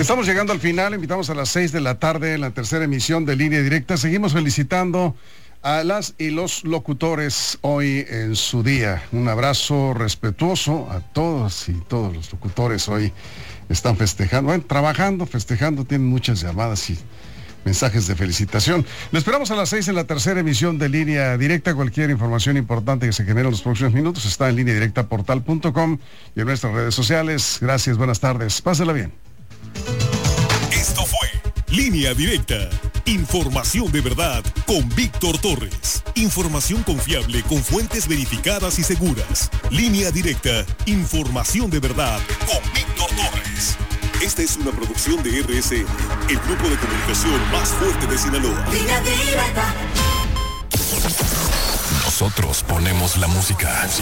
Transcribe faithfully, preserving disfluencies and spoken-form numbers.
Estamos llegando al final, invitamos a las seis de la tarde en la tercera emisión de Línea Directa. Seguimos felicitando a las y los locutores hoy en su día. Un abrazo respetuoso a todos y todos los locutores hoy están festejando, bueno, trabajando, festejando, tienen muchas llamadas y mensajes de felicitación. Lo esperamos a las seis en la tercera emisión de Línea Directa. Cualquier información importante que se genere en los próximos minutos está en línea directa portal punto com y en nuestras redes sociales. Gracias, buenas tardes, pásela bien. Esto fue Línea Directa. Información de verdad con Víctor Torres. Información confiable con fuentes verificadas y seguras. Línea Directa. Información de verdad con Víctor Torres. Esta es una producción de R S N, el grupo de comunicación más fuerte de Sinaloa. Línea Directa. Nosotros ponemos la música.